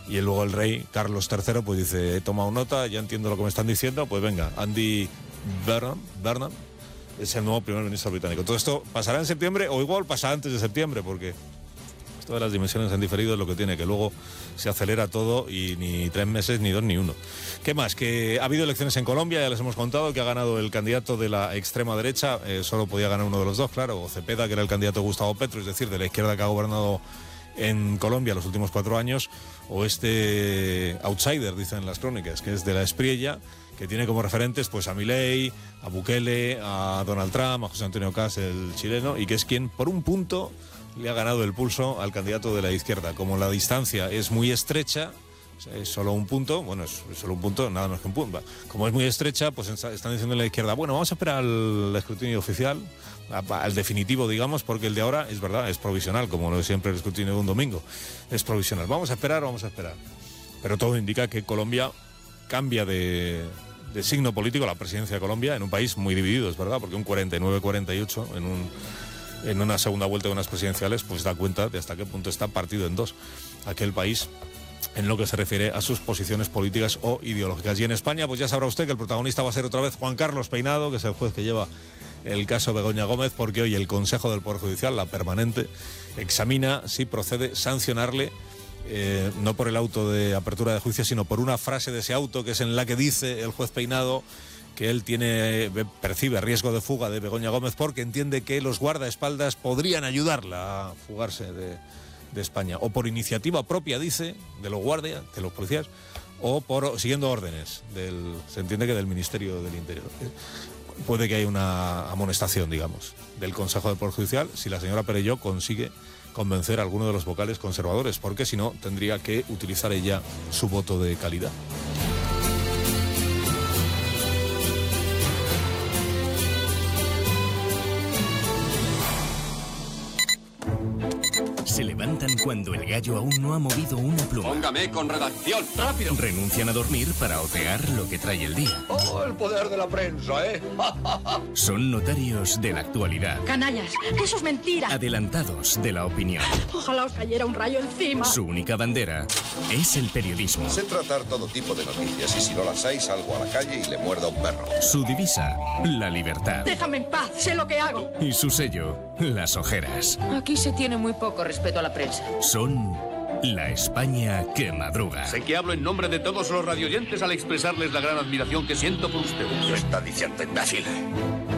Y luego el rey Carlos III pues dice, he tomado nota, ya entiendo lo que me están diciendo, pues venga, Andy Burnham es el nuevo primer ministro británico. Todo esto pasará en septiembre o igual pasará antes de septiembre, porque esto de las dimensiones han diferido es lo que tiene, que luego se acelera todo y ni 3 meses, ni 2, ni 1. ¿Qué más? Que ha habido elecciones en Colombia, ya les hemos contado, que ha ganado el candidato de la extrema derecha, solo podía ganar uno de los dos, claro, o Cepeda, que era el candidato de Gustavo Petro, es decir, de la izquierda que ha gobernado en Colombia los últimos 4 años, o este outsider, dicen las crónicas, que es de la Espriella, que tiene como referentes pues a Milei, a Bukele, a Donald Trump, a José Antonio Caz, el chileno, y que es quien por un punto le ha ganado el pulso al candidato de la izquierda. Como la distancia es muy estrecha, o sea, es solo un punto, bueno, es solo un punto, nada más que un punto. Como es muy estrecha, pues están diciendo en la izquierda, bueno, vamos a esperar al escrutinio oficial, al definitivo, digamos, porque el de ahora, es verdad, es provisional, como lo es siempre el escrutinio de un domingo, es provisional. Vamos a esperar. Pero todo indica que Colombia cambia de signo político, la presidencia de Colombia, en un país muy dividido, es verdad, porque un 49-48 en una segunda vuelta de unas presidenciales, pues da cuenta de hasta qué punto está partido en dos aquel país en lo que se refiere a sus posiciones políticas o ideológicas. Y en España, pues ya sabrá usted que el protagonista va a ser otra vez Juan Carlos Peinado, que es el juez que lleva el caso Begoña Gómez, porque hoy el Consejo del Poder Judicial, la permanente, examina si procede sancionarle, no por el auto de apertura de juicio, sino por una frase de ese auto, que es en la que dice el juez Peinado que él percibe riesgo de fuga de Begoña Gómez porque entiende que los guardaespaldas podrían ayudarla a fugarse de España, o por iniciativa propia, dice, de los guardias, de los policías, o por siguiendo órdenes se entiende que del Ministerio del Interior. Puede que haya una amonestación, digamos, del Consejo del Poder Judicial si la señora Perelló consigue convencer a alguno de los vocales conservadores, porque si no tendría que utilizar ella su voto de calidad. Se levantan cuando el gallo aún no ha movido una pluma. Póngame con redacción, rápido. Renuncian a dormir para otear lo que trae el día. ¡Oh, el poder de la prensa, eh! Son notarios de la actualidad. Canallas, eso es mentira. Adelantados de la opinión. Ojalá os cayera un rayo encima. Su única bandera es el periodismo. Sé tratar todo tipo de noticias y si no las hay salgo a la calle y le muerdo a un perro. Su divisa, la libertad. Déjame en paz, sé lo que hago. Y su sello, las ojeras. Aquí se tiene muy poco respeto a la prensa. Son la España que madruga. Sé que hablo en nombre de todos los radioyentes al expresarles la gran admiración que siento por ustedes. ¿Qué está diciendo, imbécil?